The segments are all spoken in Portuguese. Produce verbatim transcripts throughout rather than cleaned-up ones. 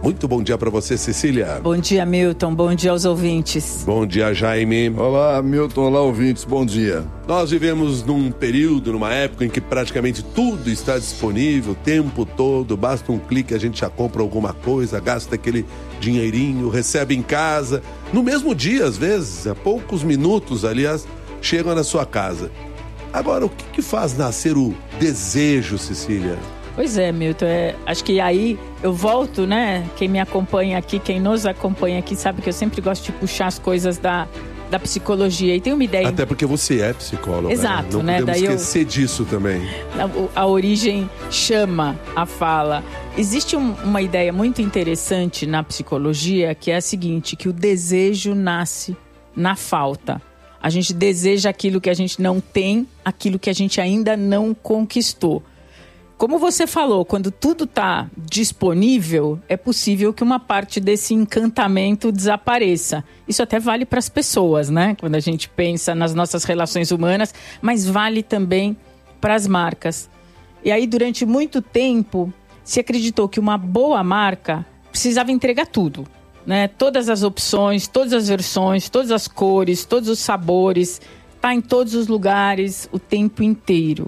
Muito bom dia para você, Cecília. Bom dia, Milton. Bom dia aos ouvintes. Bom dia, Jaime. Olá, Milton. Olá, ouvintes. Bom dia. Nós vivemos num período, numa época em que praticamente tudo está disponível o tempo todo. Basta um clique, a gente já compra alguma coisa, gasta aquele dinheirinho, recebe em casa. No mesmo dia, às vezes, há poucos minutos, aliás, chegam na sua casa. Agora, o que, que faz nascer o desejo, Cecília? Pois é, Milton, é, acho que aí eu volto, né? Quem me acompanha aqui, quem nos acompanha aqui, sabe que eu sempre gosto de puxar as coisas da, da psicologia. E tem uma ideia... Até porque você é psicóloga. Exato, Não né? podemos Daí esquecer eu... disso também. A, a origem chama a fala. Existe um, uma ideia muito interessante na psicologia, que é a seguinte, que o desejo nasce na falta. A gente deseja aquilo que a gente não tem, aquilo que a gente ainda não conquistou. Como você falou, quando tudo está disponível, é possível que uma parte desse encantamento desapareça. Isso até vale para as pessoas, né? Quando a gente pensa nas nossas relações humanas, mas vale também para as marcas. E aí, durante muito tempo, se acreditou que uma boa marca precisava entregar tudo, né? Todas as opções, todas as versões, todas as cores, todos os sabores, tá em todos os lugares o tempo inteiro.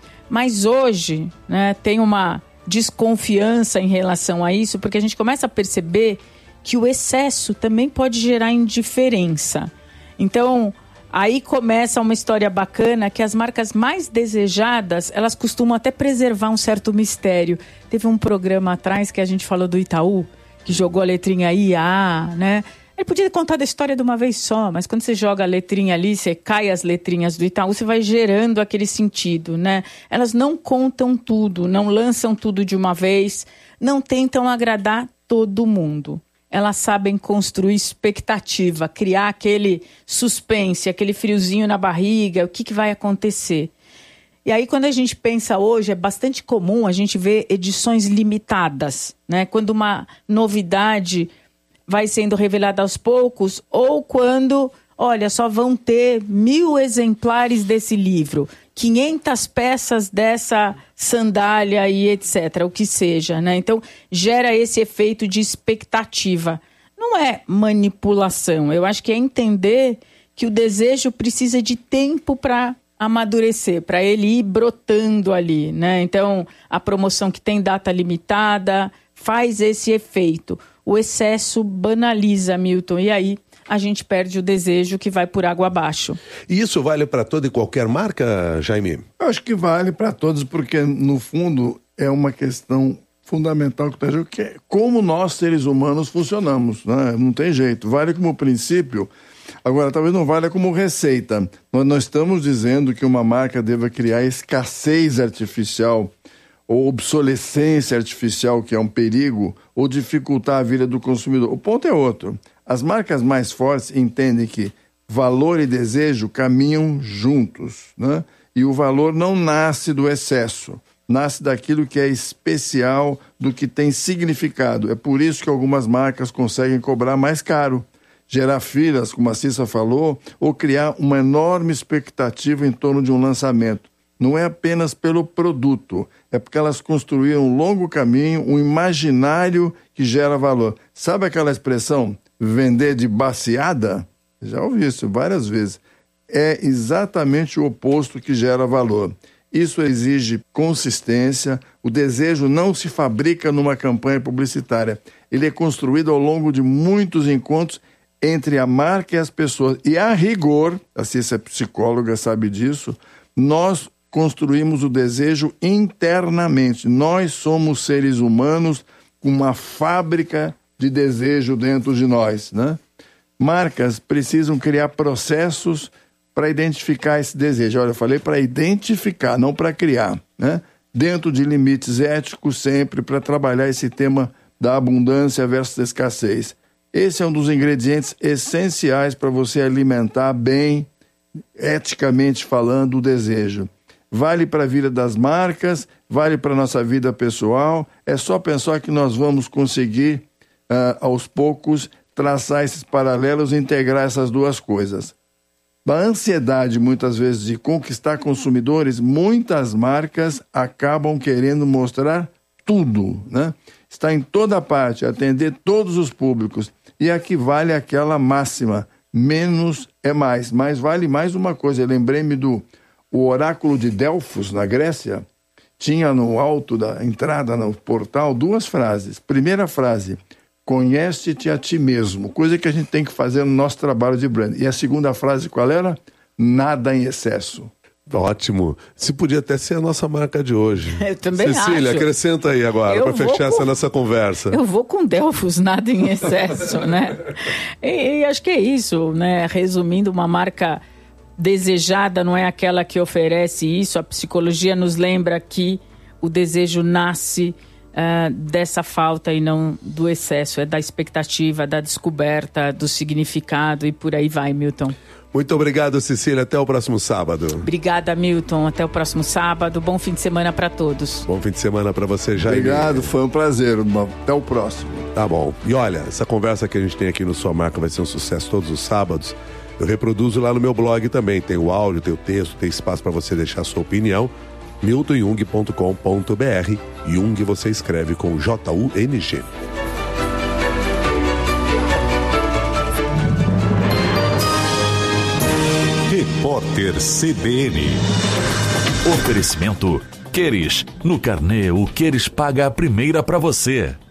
Mas hoje, né, tem uma desconfiança em relação a isso, porque a gente começa a perceber que o excesso também pode gerar indiferença. Então, aí começa uma história bacana que as marcas mais desejadas, elas costumam até preservar um certo mistério. Teve um programa atrás que a gente falou do Itaú, que jogou a letrinha I A, né? Ele podia contar da história de uma vez só, mas quando você joga a letrinha ali, você cai as letrinhas do Itaú, você vai gerando aquele sentido, né? Elas não contam tudo, não lançam tudo de uma vez, não tentam agradar todo mundo. Elas sabem construir expectativa, criar aquele suspense, aquele friozinho na barriga, o que, que vai acontecer. E aí, quando a gente pensa hoje, é bastante comum a gente ver edições limitadas, né? Quando uma novidade vai sendo revelada aos poucos, ou quando, olha, só vão ter mil exemplares desse livro, quinhentas peças dessa sandália e etcétera, o que seja, né? Então, gera esse efeito de expectativa. Não é manipulação, eu acho que é entender que o desejo precisa de tempo para amadurecer, para ele ir brotando ali, né? Então, a promoção que tem data limitada faz esse efeito. O excesso banaliza, Milton, e aí a gente perde o desejo que vai por água abaixo. E isso vale para toda e qualquer marca, Jaime? Eu acho que vale para todos, porque no fundo é uma questão fundamental que é como nós, seres humanos, funcionamos, né? Não tem jeito, vale como princípio. Agora, talvez não valha como receita. Nós não estamos dizendo que uma marca deva criar escassez artificial ou obsolescência artificial, que é um perigo, ou dificultar a vida do consumidor. O ponto é outro. As marcas mais fortes entendem que valor e desejo caminham juntos, né? E o valor não nasce do excesso, nasce daquilo que é especial, do que tem significado. É por isso que algumas marcas conseguem cobrar mais caro, gerar filas, como a Cissa falou, ou criar uma enorme expectativa em torno de um lançamento. Não é apenas pelo produto, é porque elas construíram um longo caminho, um imaginário que gera valor. Sabe aquela expressão, vender de baseada? Já ouvi isso várias vezes. É exatamente o oposto que gera valor. Isso exige consistência, o desejo não se fabrica numa campanha publicitária. Ele é construído ao longo de muitos encontros entre a marca e as pessoas. E a rigor, a Cissa é psicóloga, sabe disso, nós construímos o desejo internamente. Nós somos seres humanos com uma fábrica de desejo dentro de nós, né? Marcas precisam criar processos para identificar esse desejo. Olha, eu falei para identificar, não para criar, né? Dentro de limites éticos sempre, para trabalhar esse tema da abundância versus escassez. Esse é um dos ingredientes essenciais para você alimentar bem, eticamente falando, o desejo. Vale para a vida das marcas, vale para a nossa vida pessoal. É só pensar que nós vamos conseguir, uh, aos poucos, traçar esses paralelos e integrar essas duas coisas. A ansiedade, muitas vezes, de conquistar consumidores, muitas marcas acabam querendo mostrar tudo, né? Está em toda parte, atender todos os públicos. E aqui vale aquela máxima, menos é mais. Mas vale mais uma coisa, eu lembrei-me do o oráculo de Delfos, na Grécia, tinha no alto da entrada no portal duas frases. Primeira frase, conhece-te a ti mesmo, coisa que a gente tem que fazer no nosso trabalho de branding. E a segunda frase qual era? Nada em excesso. Ótimo. Se podia até ser a nossa marca de hoje. Eu também Cecília, acho. Cecília, acrescenta aí agora, para fechar com... essa nossa conversa. Eu vou com Delfos, nada em excesso, né? E, e acho que é isso, né? Resumindo, uma marca desejada não é aquela que oferece isso. A psicologia nos lembra que o desejo nasce uh, dessa falta e não do excesso. É da expectativa, da descoberta, do significado e por aí vai, Milton. Muito obrigado, Cecília. Até o próximo sábado. Obrigada, Milton. Até o próximo sábado. Bom fim de semana para todos. Bom fim de semana para você, Jair. Obrigado, foi um prazer. Até o próximo. Tá bom. E olha, essa conversa que a gente tem aqui no Sua Marca vai ser um sucesso todos os sábados. Eu reproduzo lá no meu blog também. Tem o áudio, tem o texto, tem espaço para você deixar a sua opinião. milton jung ponto com ponto b r. Jung você escreve com J U N G. Repórter C B N. Oferecimento Queres. No carnê, o Queres paga a primeira para você.